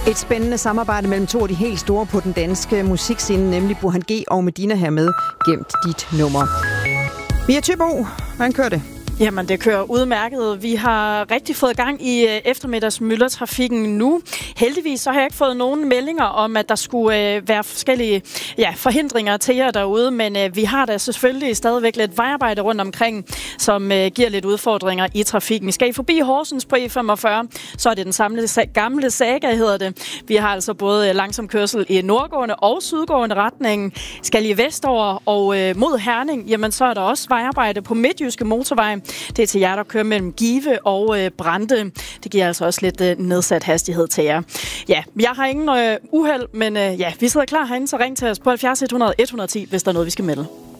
Et spændende samarbejde mellem to af de helt store på den danske musikscene, nemlig Burhan G og Medina hermed Gemt dit nummer. Mia Thybo, hvordan kører det? Jamen, det kører udmærket. Vi har rigtig fået gang i eftermiddags myldretrafikken nu. Heldigvis så har jeg ikke fået nogen meldinger om, at der skulle være forskellige forhindringer til jer derude, men vi har da selvfølgelig stadigvæk lidt vejarbejde rundt omkring, som giver lidt udfordringer i trafikken. Skal I forbi Horsens på E45, så er det den gamle saga, hedder det. Vi har altså både langsom kørsel i nordgående og sydgående retning. Skal I vestover og mod Herning, jamen så er der også vejarbejde på Midtjyske Motorvej. Det er til jer, der kører mellem Give og Brande. Det giver altså også lidt nedsat hastighed til jer. Ja, jeg har ingen uheld, men vi sidder klar herinde, så ring til os på 70 100 110, hvis der er noget, vi skal melde.